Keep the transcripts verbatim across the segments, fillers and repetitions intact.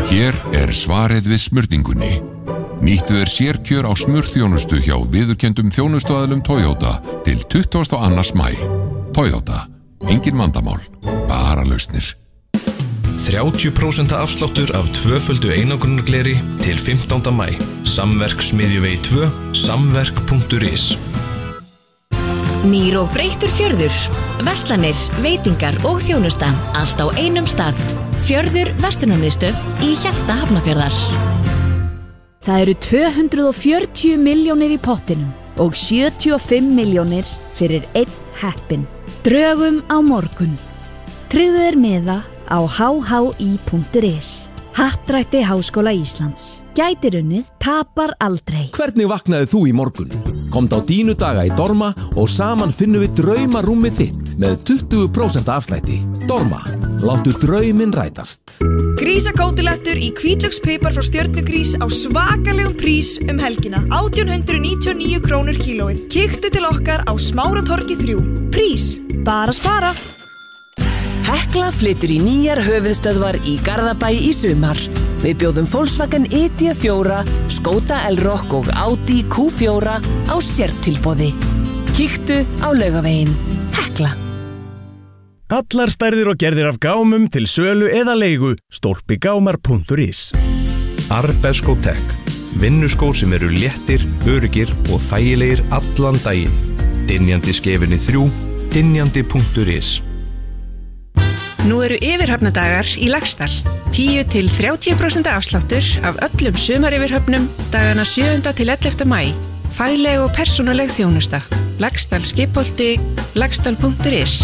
Hér er svarið við smurningunni. Nýttu er sérkjör á smurþjónustu hjá viðurkenndum þjónustuaðilum Toyota til tuttugasta og annars maí. Toyota. Engin vandamál. Bara lausnir. þrjátíu prósent afsláttur af tvöföldu einangrunargleri til fimmtánda maí. Samverk Smiðjuvegi tvö, samverk punktur is. Nýr og breyttur fjörður. Verslanir, veitingar og þjónusta. Allt á einum stað. Fjörður Verslunarmiðstöð í hjarta Hafnarfjarðar. Það eru tvö hundruð fjörutíu milljónir í pottinum og sjötíu og fimm milljónir fyrir einn heppinn. Drögum á morgun. Tryggðu þér miða á h h i punktur is. Happdrætti Háskóla Íslands. Gætir unnið, tapar aldrei. Hvernig vaknaði þú í morgun? Komdu á Dínu daga í Dorma og saman finnum við draumarúmið þitt með tuttugu prósent afslætti. Dorma, láttu drauminn rætast. Grísakótilettur í hvítlaukspeipar frá Stjörnugrís á svakalegum prís um helgina. átján hundruð níutíu og níu krónur kílóið. Kíktu til okkar á Smáratorgi þrjú. Prís, bara spara. Hekla flytur í nýjar höfuðstöðvar í Garðabæ í sumar. Við bjóðum Volkswagen I D fjögur, Skoda Elrock og Audi Q fjögur á sértilboði. Kíktu á Laugaveginn. Hekla. Allar stærðir og gerðir af gámum til sölu eða leigu. Stolpigámar punktur is. Arbesko Tech. Vinnuskór sem eru léttir, öruggir og þægilegir allan daginn. Dynjandi skefinni þrjú, dynjandi punktur is. Nú eru yfirhafnadagar í Laxdal. tíu til þrjátíu prósent afsláttur af öllum sumaryfirhöfnum dagana sjöunda til ellefta maí. Fagleg og persónuleg þjónusta. Laxdal Skipholti, laxdal punktur is.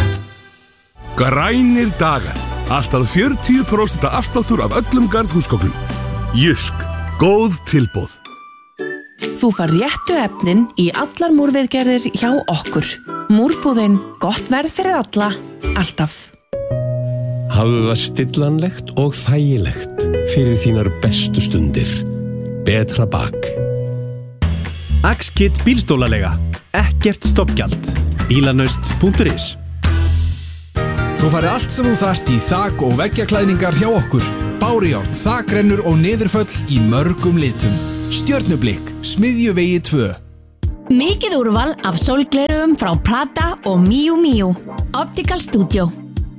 Grænir dagar. Alltaf fjörutíu prósent afsláttur af öllum garðhúsgögnum. Jysk. Góð tilboð. Þú fær réttu efnin í allar múrviðgerðir hjá okkur. Múrbúðin, gott verð fyrir alla, alltaf. Hafðu það stillanlegt og þægilegt fyrir þínar bestu stundir. Betra bak. Axkit bílstólalega. Ekkert stoppgjald. Bílanaust punktur is. Þú fari allt sem þú þarft í þak- og veggjaklæðningar hjá okkur. Bárujárn, þakrennur og niðurföll í mörgum litum. Stjörnublikk, Smiðjuvegi tvö. Mikið úrval af sólglerugum frá Prada og Miu Miu. Optical Studio.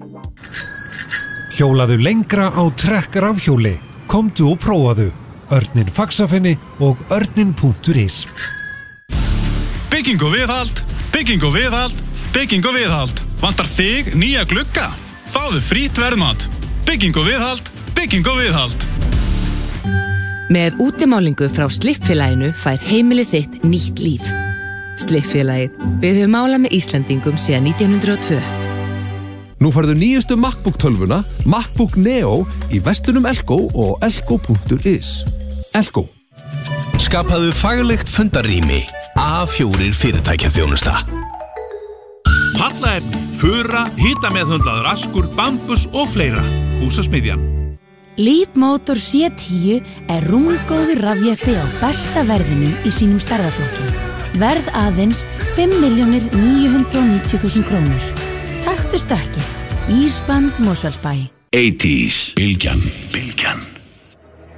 Hjólaðu lengra á Trek rafhjóli. Komdu og prófaðu. Örninn Faxafinni og örninn punktur is. Bygging og viðhald, bygging og viðhald, bygging og viðhald. Vantar þig nýja glugga? Fáðu frýtt verðmat. Bygging og viðhald, bygging og viðhald. Með útimálingu frá Slippfélaginu fær heimilið þitt nýtt líf. Slippfélagið. Við höfum málað með Íslendingum síðan nítján hundruð og tvö. Nú færðu nýjustu MacBook tölvuna, MacBook Neo, í verslunum Elko og elko punktur is. Elko. Skapaðu faglegt fundarrými. A fjögur fyrirtækjaþjónusta. Pallaefni, fura, hitameðhöndlaður askur, bambus og fleira. Húsasmiðjan. Leapmotor C tíu er rúmgóður rafjeppi á besta verðinu í sínum stærðarflokki. Verð aðeins fimm milljónir níu hundruð og níutíu þúsund krónur. Taktu stökki. Ísband Mosfellsbæ. áttatíu. Bylgjan. Bylgjan.